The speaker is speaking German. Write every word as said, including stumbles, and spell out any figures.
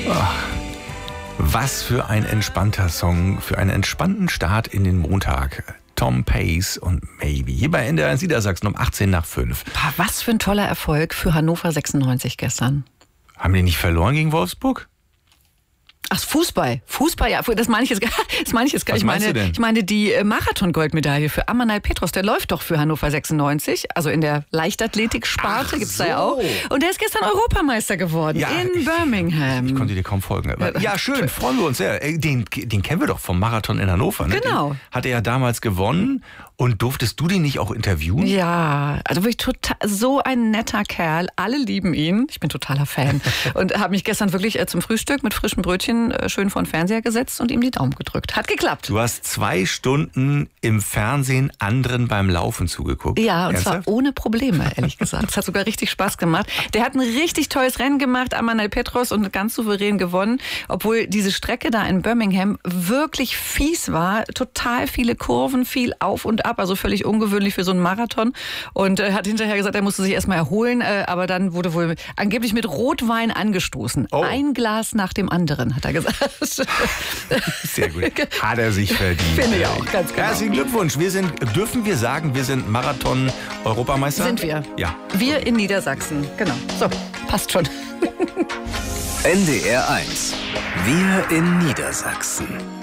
Ach, was für ein entspannter Song, für einen entspannten Start in den Montag. Tom Pace und Maybe. Hier bei N D R eins Niedersachsen um achtzehn nach fünf. Was für ein toller Erfolg für Hannover sechsundneunzig gestern. Haben die nicht verloren gegen Wolfsburg? Ach, Fußball. Fußball, ja, das meine ich jetzt, das meine ich jetzt gar Was nicht. Ich meinst meine, du denn? ich meine die äh, Marathon-Goldmedaille für Amanal Petros, der läuft doch für Hannover sechsundneunzig, also in der Leichtathletik-Sparte Ach gibt's da ja so. auch. Und der ist gestern Europameister geworden Ja, in ich- Birmingham. Ich konnte dir kaum folgen. Aber ja, schön, freuen wir uns sehr. Ey, Den, den kennen wir doch vom Marathon in Hannover. Ne? Genau. Den hat er ja damals gewonnen. Und durftest du den nicht auch interviewen? Ja, also wirklich total, so ein netter Kerl. Alle lieben ihn. Ich bin totaler Fan. Und habe mich gestern wirklich äh, zum Frühstück mit frischem Brötchen äh, schön vor den Fernseher gesetzt und ihm die Daumen gedrückt. Hat geklappt. Du hast zwei Stunden im Fernsehen anderen beim Laufen zugeguckt. Ja, und Ernsthaft? zwar ohne Probleme, ehrlich gesagt. Es hat sogar richtig Spaß gemacht. Der hat ein richtig tolles Rennen gemacht, Amanal Petros, und ganz souverän gewonnen. Obwohl diese Strecke da in Birmingham wirklich fies war. Total viele Kurven, viel auf und ab, also völlig ungewöhnlich für so einen Marathon. Und äh, hat hinterher gesagt, er musste sich erstmal erholen, äh, aber dann wurde wohl angeblich mit Rotwein angestoßen. Oh. Ein Glas nach dem anderen, hat er gesagt. Sehr gut. Hat er sich verdient. Finde ich auch, ganz genau. Herzlichen Glückwunsch. Wir sind, dürfen wir sagen, wir sind Marathon-Europameister? Sind wir. Ja. Wir in Niedersachsen, genau. So, passt schon. N D R eins. Wir in Niedersachsen.